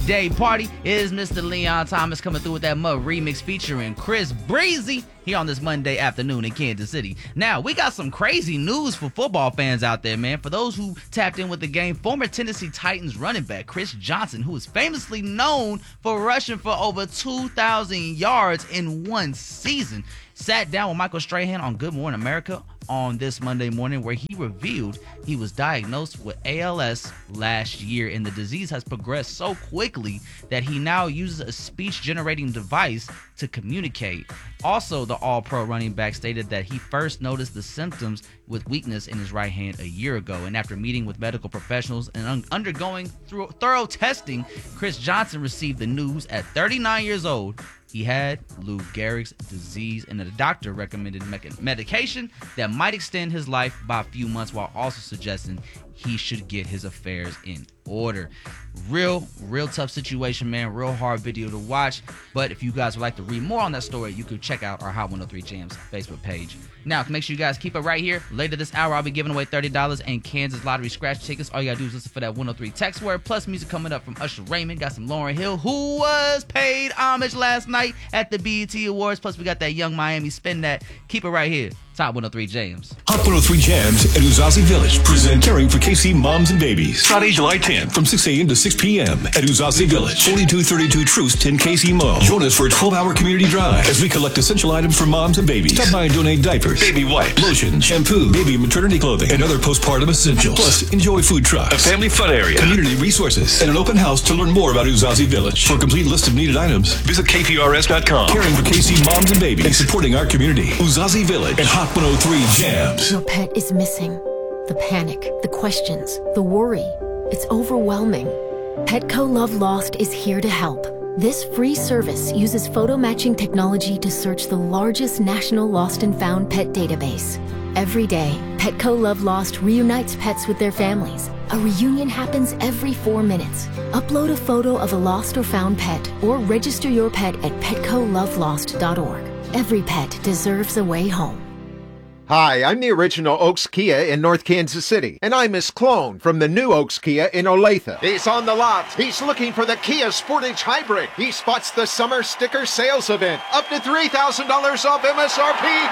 day party is Mr. Leon Thomas coming through with that Mud remix featuring Chris Breezy here on this Monday afternoon in Kansas City. Now, we got some crazy news for football fans out there, man. For those who tapped in with the game, former Tennessee Titans running back Chris Johnson, who is famously known for rushing for over 2,000 yards in one season, sat down with Michael Strahan on Good Morning America on this Monday morning, where he revealed he was diagnosed with ALS last year, and the disease has progressed so quickly that he now uses a speech-generating device to communicate. Also, the All-Pro running back stated that he first noticed the symptoms with weakness in his right hand a year ago, and after meeting with medical professionals and undergoing thorough testing, Chris Johnson received the news at 39 years old. He had Lou Gehrig's disease, and the doctor recommended medication that might extend his life by a few months, while also suggesting he should get his affairs in order. Real tough situation, man. Real hard video to watch. But if you guys would like to read more on that story, you could check out our Hot 103 Jams Facebook page. Now, make sure you guys keep it right here. Later this hour, I'll be giving away $30 and Kansas Lottery scratch tickets. All you gotta do is listen for that 103 text word. Plus, music coming up from Usher Raymond. Got some Lauryn Hill, who was paid homage last night at the BET Awards. Plus, we got that Young Miami Spin That. Keep it right here. Top 103 Jams. Hot 103 Jams at Uzazi Village present Caring for KC Moms and Babies. Friday, July 10th from 6 a.m. to 6 p.m. at Uzazi Village, 4232 Troost, 10 KC Mo. Join us for a 12-hour community drive as we collect essential items for moms and babies. Stop by and donate diapers, baby wipes, lotion, shampoo, baby and maternity clothing, and other postpartum essentials. Plus, enjoy food trucks, a family fun area, community resources, and an open house to learn more about Uzazi Village. For a complete list of needed items, visit KPRS.com. Caring for KC Moms and Babies and supporting our community. Uzazi Village and Hot 103 Jams. Your pet is missing. The panic, the questions, the worry. It's overwhelming. Petco Love Lost is here to help. This free service uses photo matching technology to search the largest national lost and found pet database. Every day, Petco Love Lost reunites pets with their families. A reunion happens every 4 minutes. Upload a photo of a lost or found pet or register your pet at petcolovelost.org. Every pet deserves a way home. Hi, I'm the original Oaks Kia in North Kansas City, and I'm Miss Clone from the new Oaks Kia in Olathe. He's on the lot. He's looking for the Kia Sportage Hybrid. He spots the summer sticker sales event. Up to $3,000 off MSRP.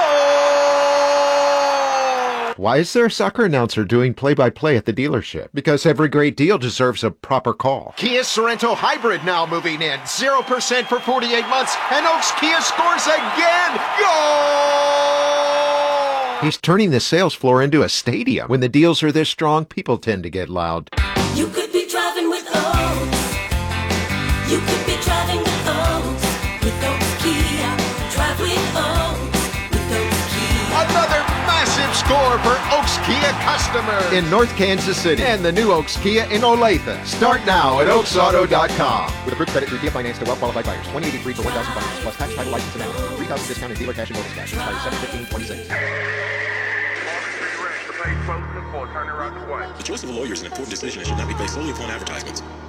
Yo! Why is there a soccer announcer doing play-by-play at the dealership? Because every great deal deserves a proper call. Kia Sorento Hybrid now moving in. 0% for 48 months, and Oaks Kia scores again. Yo! He's turning the sales floor into a stadium. When the deals are this strong, people tend to get loud. You could be driving with Oaks. You could be driving with Oaks. With Oaks Kia. Drive with Oaks. With Oaks Kia. Another massive score for Oaks Kia customers in North Kansas City and the new Oaks Kia in Olathe. Start now at oaksauto.com. With approved credit through Kia Finance to well-qualified buyers. 2083 for 1,000 finance plus tax, title, license, and amount. 3,000 discount and dealer cash and bonus cash. Expires 7/15/26. The choice of a lawyer is an important decision and should not be based solely upon advertisements.